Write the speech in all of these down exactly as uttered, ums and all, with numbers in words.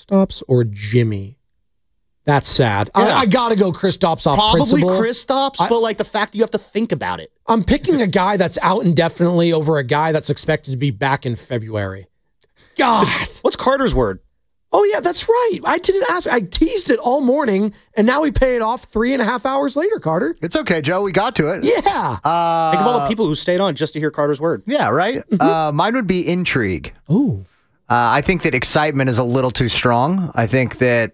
Kristaps or Jimmy? That's sad. Yeah. I, I got to go Kristaps off Probably principle. Kristaps, but like the fact that you have to think about it. I'm picking a guy that's out indefinitely over a guy that's expected to be back in February. God. What's Carter's word? Oh, yeah, that's right. I didn't ask. I teased it all morning, and now we pay it off three and a half hours later, Carter. It's okay, Joe. We got to it. Yeah. Uh, Think of all the people who stayed on just to hear Carter's word. Yeah, right? Mm-hmm. uh, mine would be intrigue. Ooh. Uh, I think that excitement is a little too strong. I think that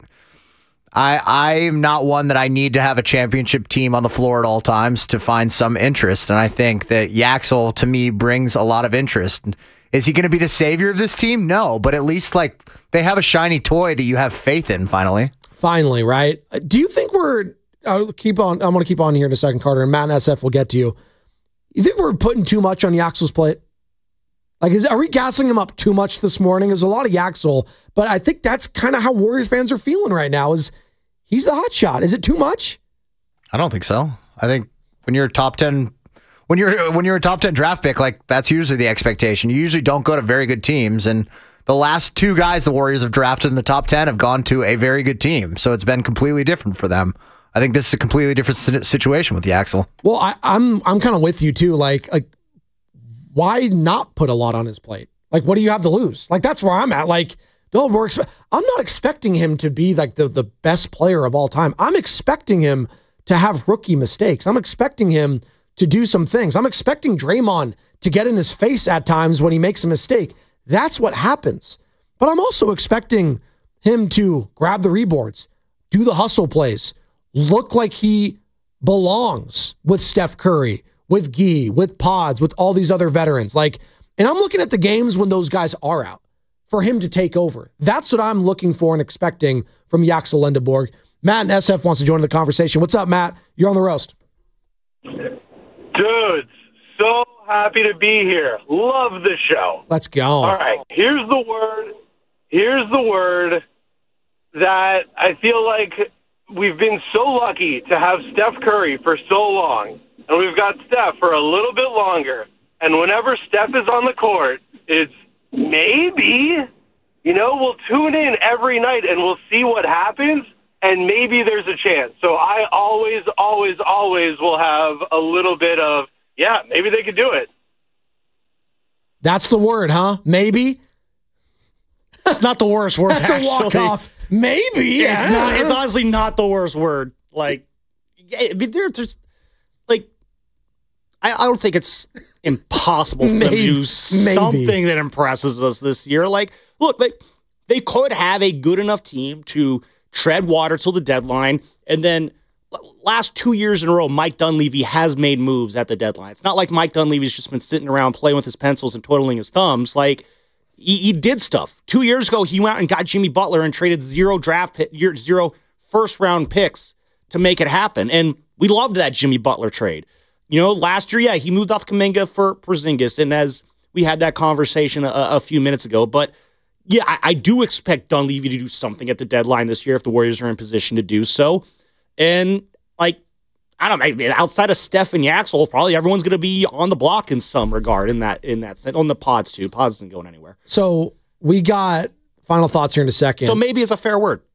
I I'm not one that I need to have a championship team on the floor at all times to find some interest. And I think that Yaxel, to me, brings a lot of interest. Is he going to be the savior of this team? No, but at least like they have a shiny toy that you have faith in finally. Finally, right? Do you think we're I'll keep on I'm going to keep on here in a second, Carter, and Matt and S F will get to you. You think we're putting too much on Yaxel's plate? Like, is are we gassing him up too much this morning? There's a lot of Yaxel, but I think that's kind of how Warriors fans are feeling right now. Is he's the hot shot? Is it too much? I don't think so. I think when you're a top ten, when you're when you're a top ten draft pick, like that's usually the expectation. You usually don't go to very good teams, and the last two guys the Warriors have drafted in the top ten have gone to a very good team, so it's been completely different for them. I think this is a completely different situation with Yaxel. Well, I, I'm I'm kind of with you too. Like like. Why not put a lot on his plate? Like, what do you have to lose? Like, that's where I'm at. Like, no, we're expe- I'm not expecting him to be like the, the best player of all time. I'm expecting him to have rookie mistakes. I'm expecting him to do some things. I'm expecting Draymond to get in his face at times when he makes a mistake. That's what happens. But I'm also expecting him to grab the rebounds, do the hustle plays, look like he belongs with Steph Curry, with Gee, with Pods, with all these other veterans. Like, and I'm looking at the games when those guys are out for him to take over. That's what I'm looking for and expecting from Yaxel Lendeborg. Matt and S F wants to join the conversation. What's up, Matt? You're on the roast. Dudes, so happy to be here. Love the show. Let's go. All right, here's the word. Here's the word that I feel like we've been so lucky to have Steph Curry for so long. And we've got Steph for a little bit longer. And whenever Steph is on the court, it's maybe, you know, we'll tune in every night and we'll see what happens, and maybe there's a chance. So I always, always, always will have a little bit of, yeah, maybe they could do it. That's the word, huh? Maybe? It's not the worst word, That's actually. a walk-off. Maybe. Yeah, it's, yeah. not, it's honestly not the worst word. Like, I mean, there, there's, like, I, I don't think it's impossible for maybe, them to do something that impresses us this year. Like, look, like, they could have a good enough team to tread water till the deadline, and then last two years in a row, Mike Dunleavy has made moves at the deadline. It's not like Mike Dunleavy's just been sitting around playing with his pencils and twiddling his thumbs. Like, he, he did stuff. Two years ago, he went out and got Jimmy Butler and traded zero draft pick, zero first-round picks to make it happen, and we loved that Jimmy Butler trade. You know, last year, yeah, he moved off Kuminga for Porzingis, and as we had that conversation a, a few minutes ago, but yeah, I, I do expect Dunleavy to do something at the deadline this year if the Warriors are in position to do so. And, like, I don't know, maybe outside of Steph and Yaxel, probably everyone's going to be on the block in some regard in that in that sense. On the Pods, too. Pods isn't going anywhere. So we got final thoughts here in a second. So maybe it's a fair word.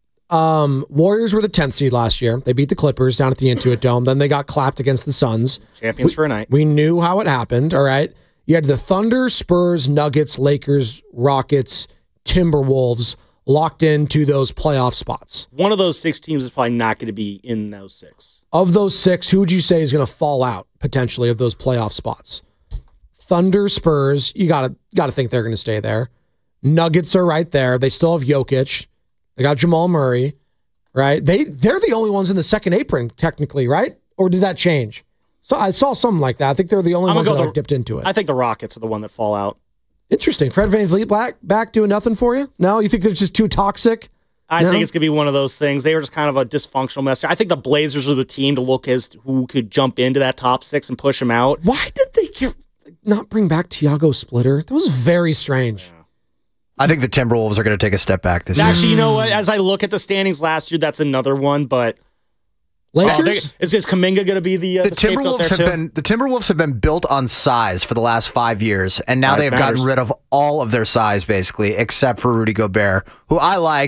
Um, Warriors were the tenth seed last year. They beat the Clippers down at the Intuit Dome. Then they got clapped against the Suns. Champions we, for a night. We knew how it happened, all right? You had the Thunder, Spurs, Nuggets, Lakers, Rockets, Timberwolves locked into those playoff spots. One of those six teams is probably not going to be in those six. Of those six, who would you say is going to fall out, potentially, of those playoff spots? Thunder, Spurs, you got to got to think they're going to stay there. Nuggets are right there. They still have Jokic. They got Jamal Murray, right? They, they're the only ones in the second apron, technically, right? Or did that change? So I saw something like that. I think they're the only I'm ones that the, like, dipped into it. I think the Rockets are the one that fall out. Interesting. Fred VanVleet back, back doing nothing for you? No? You think they're just too toxic? I no? think it's going to be one of those things. They were just kind of a dysfunctional mess. I think the Blazers are the team to look as who could jump into that top six and push them out. Why did they get, not bring back Tiago Splitter? That was very strange. Yeah. I think the Timberwolves are going to take a step back this Actually, year. you know what? As I look at the standings last year, that's another one. But Lakers? oh, they, is, is Kuminga going to be the, uh, the the scapegoat Timberwolves there have too? been the Timberwolves have been built on size for the last five years, and now Size they've matters. gotten rid of all of their size basically, except for Rudy Gobert, who I like.